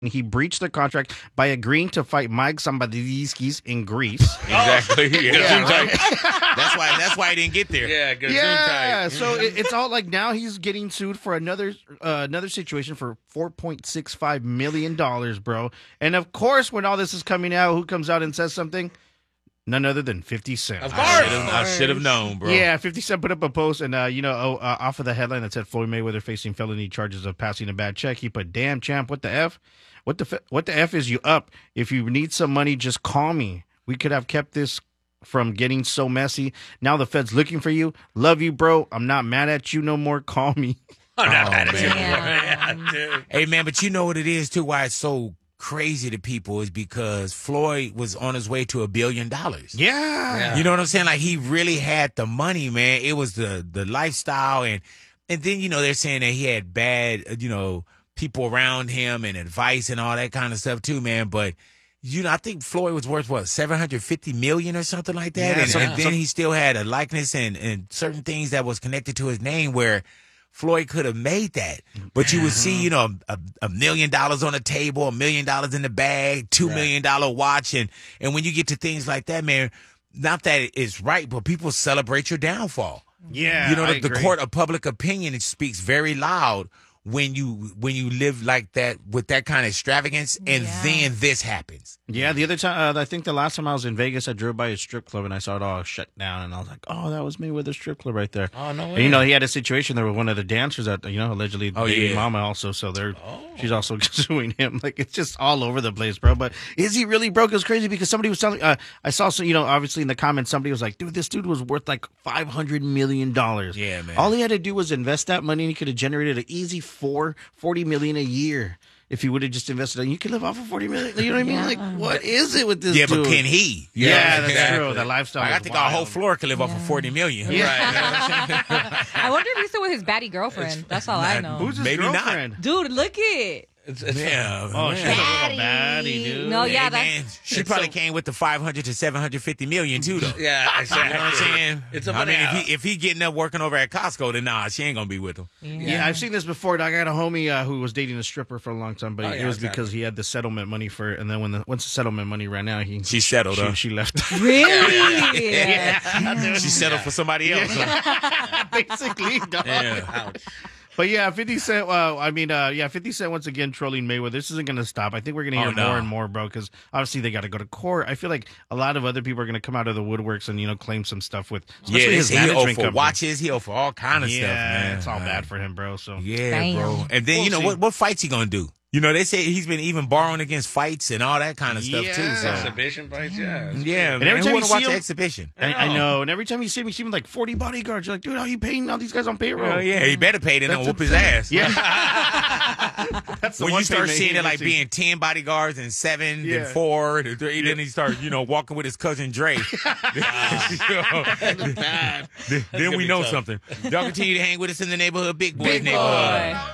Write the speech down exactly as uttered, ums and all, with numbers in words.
He breached the contract by agreeing to fight Mike Sambadiskis in Greece. Exactly. Yeah. Yeah, right. That's why. That's why he didn't get there. Yeah, good. Yeah, so it, it's all like now he's getting sued for another uh, another situation for four point six five million dollars, bro. And of course, when all this is coming out, who comes out and says something? None other than fifty Cent. Of I course. should have- I should have known, bro. Yeah, fifty Cent put up a post, and uh, you know, oh, uh, off of the headline that said Floyd Mayweather facing felony charges of passing a bad check, he put, "Damn champ, what the f? What the f- what the f is you up? If you need some money, just call me. We could have kept this from getting so messy. Now the Fed's looking for you. Love you, bro. I'm not mad at you no more. Call me." I'm not Oh, mad at you. man. Yeah, dude. Hey, man, but you know what it is, too, why it's so crazy to people is because Floyd was on his way to a billion dollars. Yeah. Yeah. You know what I'm saying? Like, he really had the money, man. It was the the lifestyle. And, and then, you know, they're saying that he had bad, uh, you know, people around him and advice and all that kind of stuff, too, man. But, you know, I think Floyd was worth, what, seven hundred fifty million dollars or something like that? Yeah, and, some- and then some- he still had a likeness and, and certain things that was connected to his name where Floyd could have made that. But you would see, you know, a, a million dollars on the table, a million dollars in the bag, two million dollar watch. And, and when you get to things like that, man, not that it's right, but people celebrate your downfall. Yeah. You know, I the, the agree. court of public opinion, it speaks very loud when you when you live like that with that kind of extravagance, and Yeah. then this happens. Yeah, the other time, uh, I think the last time I was in Vegas, I drove by a strip club and I saw it all shut down, and I was like, "Oh, that was Mayweather's strip club right there." Oh, no And, way. you know, he had a situation there with one of the dancers that you know allegedly Oh, dating yeah. Mama also, so they're she's also suing him. Like it's just all over the place, bro. But is he really broke? It was crazy because somebody was telling. Uh, I saw, so you know, obviously in the comments, somebody was like, "Dude, this dude was worth like five hundred million dollars." Yeah, man. All he had to do was invest that money, and he could have generated an easy four forty million a year. If he would have just invested, you could live off of forty million. You know what I mean? Yeah. Like, what is it with this Yeah, dude? but can he? Yeah, You know, that's exactly. true. The lifestyle. Like, I is think our whole wild. floor could live off of forty million. Yeah. I wonder if he's still with his baddie girlfriend. That's all I know. Who's his Maybe not. girlfriend? Dude, look it. It's, it's Yeah. Oh, man. she's a little Baddie. baddie, dude. No, Hey, yeah, man, that's she it's probably so- came with the five hundred to seven hundred fifty million too, though. yeah, exactly. You know what I'm saying? It's a I mean, banana. if he if he getting up working over at Costco, then nah, she ain't gonna be with him. Yeah, I've seen this before. I got a homie uh, who was dating a stripper for a long time, but Oh, it yeah, was exactly. because he had the settlement money for, and then when the once the settlement money ran out, he She settled, she, huh? she left. Really? yeah, She settled for somebody else. huh? basically. Dog. Yeah. Ouch. But yeah, fifty Cent. Uh, I mean, uh, yeah, fifty Cent once again trolling Mayweather. This isn't going to stop. I think we're going to Oh, hear no. more and more, bro. Because obviously they got to go to court. I feel like a lot of other people are going to come out of the woodworks and you know claim some stuff with, Yeah, especially this, his he owe management for company. watches, he owe for all kind of yeah, stuff, man. it's all Man. bad for him, bro. So Yeah, Damn. bro. And then We'll you know see. what? What fights he gonna do? You know, they say he's been even borrowing against fights and all that kind of stuff too. Yeah. So Exhibition fights, yeah. yeah, And man, every who time wanna you see watch him- the exhibition? I, I know. And every time you see him, you see him like forty bodyguards. You're like, dude, how you paying all these guys on payroll? Oh yeah, he better pay. Then That's they'll whoop his insane. ass. Yeah. That's the When one you start thing seeing that it like he being ten bodyguards and seven, Yeah. then four, then three, then he start, you know, walking with his cousin Dre. then bad. then we be know tough. something. Y'all continue to hang with us in the neighborhood, Big Boys Big neighborhood. boy.